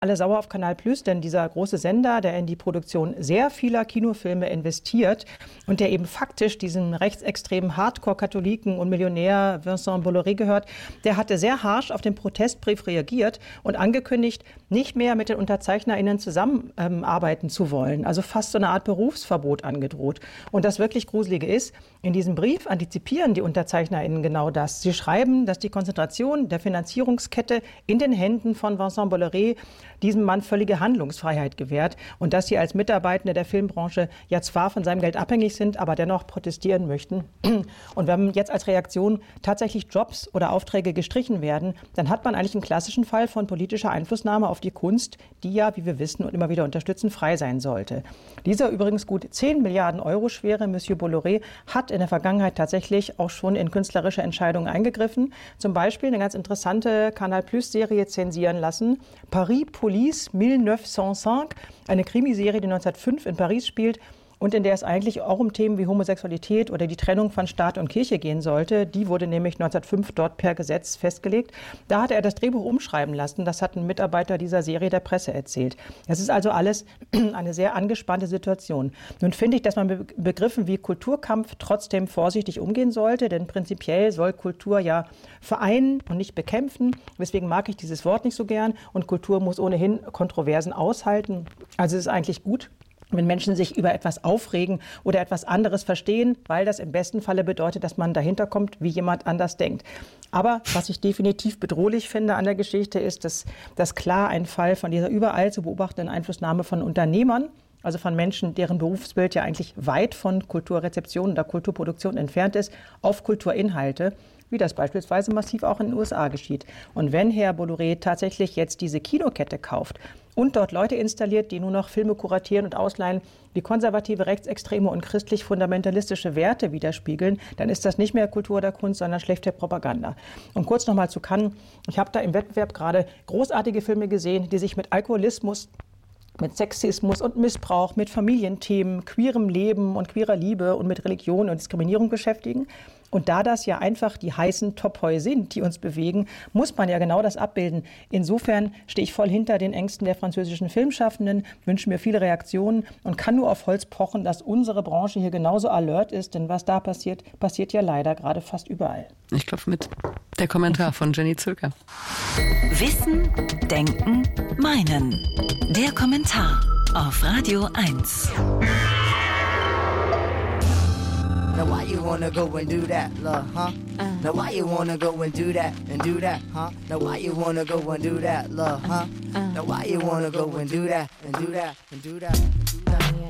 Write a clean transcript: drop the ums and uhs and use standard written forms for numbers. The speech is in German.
alle sauer auf Kanal Plus, denn dieser große Sender, der in die Produktion sehr vieler Kinofilme investiert und der eben faktisch diesem rechtsextremen Hardcore-Katholiken und Millionär Vincent Bolloré gehört, der hatte sehr harsch auf den Protestbrief reagiert und angekündigt, nicht mehr mit den UnterzeichnerInnen zusammenarbeiten zu wollen. Also fast so eine Art Berufsverbot angedroht. Und das wirklich Gruselige ist, in diesem Brief antizipieren die UnterzeichnerInnen genau das. Sie schreiben, dass die Konzentration der Finanzierungskette in den Händen von Vincent Bolloré diesem Mann völlige Handlungsfreiheit gewährt und dass sie als Mitarbeitende der Filmbranche ja zwar von seinem Geld abhängig sind, aber dennoch protestieren möchten. Und wenn jetzt als Reaktion tatsächlich Jobs oder Aufträge gestrichen werden, dann hat man eigentlich einen klassischen Fall von politischer Einflussnahme auf die Kunst, die ja, wie wir wissen und immer wieder unterstützen, frei sein sollte. Dieser übrigens gut 10 Milliarden Euro schwere Monsieur Bolloré hat in der Vergangenheit tatsächlich auch schon in künstlerische Entscheidungen eingegriffen. Zum Beispiel eine ganz interessante Canal+-Serie zensieren lassen, Paris Police 1905, eine Krimiserie, die 1905 in Paris spielt und in der es eigentlich auch um Themen wie Homosexualität oder die Trennung von Staat und Kirche gehen sollte. Die wurde nämlich 1905 dort per Gesetz festgelegt. Da hat er das Drehbuch umschreiben lassen. Das hat ein Mitarbeiter dieser Serie der Presse erzählt. Das ist also alles eine sehr angespannte Situation. Nun finde ich, dass man mit Begriffen wie Kulturkampf trotzdem vorsichtig umgehen sollte, denn prinzipiell soll Kultur ja vereinen und nicht bekämpfen. Deswegen mag ich dieses Wort nicht so gern und Kultur muss ohnehin Kontroversen aushalten. Also es ist eigentlich gut, wenn Menschen sich über etwas aufregen oder etwas anderes verstehen, weil das im besten Falle bedeutet, dass man dahinter kommt, wie jemand anders denkt. Aber was ich definitiv bedrohlich finde an der Geschichte ist, dass klar ein Fall von dieser überall zu beobachtenden Einflussnahme von Unternehmern, also von Menschen, deren Berufsbild ja eigentlich weit von Kulturrezeption oder Kulturproduktion entfernt ist, auf Kulturinhalte, wie das beispielsweise massiv auch in den USA geschieht. Und wenn Herr Bolloré tatsächlich jetzt diese Kinokette kauft und dort Leute installiert, die nur noch Filme kuratieren und ausleihen, die konservative, rechtsextreme und christlich-fundamentalistische Werte widerspiegeln, dann ist das nicht mehr Kultur oder Kunst, sondern schlechte Propaganda. Und kurz noch mal zu Cannes. Ich habe da im Wettbewerb gerade großartige Filme gesehen, die sich mit Alkoholismus, mit Sexismus und Missbrauch, mit Familienthemen, queerem Leben und queerer Liebe und mit Religion und Diskriminierung beschäftigen. Und da das ja einfach die heißen Topoi sind, die uns bewegen, muss man ja genau das abbilden. Insofern stehe ich voll hinter den Ängsten der französischen Filmschaffenden, wünsche mir viele Reaktionen und kann nur auf Holz pochen, dass unsere Branche hier genauso alert ist. Denn was da passiert, passiert ja leider gerade fast überall. Ich klopfe mit. Der Kommentar von Jenny Zöker. Wissen, Denken, Meinen. Der Kommentar auf Radio 1. Now why you wanna go and do that, love, huh? Now why you wanna go and do that, huh? Now why you wanna go and do that, love, huh? Now why you wanna go and do that, and do that, and do that, and do that?